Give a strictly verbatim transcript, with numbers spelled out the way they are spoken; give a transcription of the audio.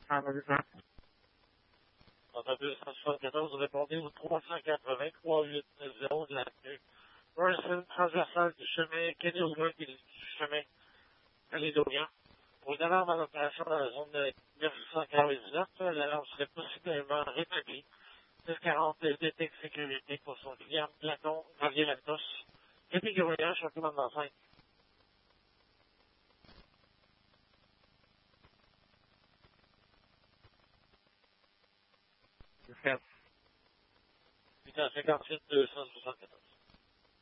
On a deux cent soixante-quatorze, répondez au trois cent quatre-vingts, trois cent quatre-vingt-dix de l'avenue Morrison, transversale du chemin Kenny Over et du chemin Calédonien. Pour une alarme en opération dans la zone de neuf cent quarante-neuf, l'alarme serait possiblement rétablie. dix quarante D T C sécurité pour son client Platon Javier Lantos. Catégorie un, sur commandement cinq. huit cent cinquante-huit, deux cent soixante-quatorze.